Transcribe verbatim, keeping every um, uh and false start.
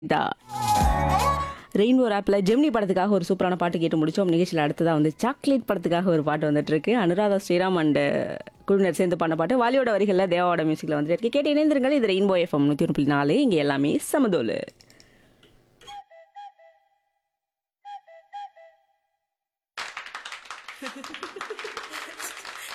இதா ரெயின்போ ஆப்பில் ஜெமினி படத்துக்காக ஒரு சூப்பரான பாட்டு கேட்டு முடிச்சோம். நிகழ்ச்சியில் அடுத்ததாக வந்து சாக்லேட் படத்துக்காக ஒரு பாட்டு வந்துட்டு இருக்கு. அனுராதா ஸ்ரீராம் அண்ட் குழுவினர் சேர்ந்து பண்ண பாட்டு வாலியோட வரிகளில் தேவாவோட மியூசிக்கில் வந்துட்டு இருக்கு. கேட்டு இணைந்திருங்கள். இது ரெயின்போ எஃப்எம் நூற்றி ஒன்று புள்ளி நாலு. இங்கே எல்லாமே சமதோலு.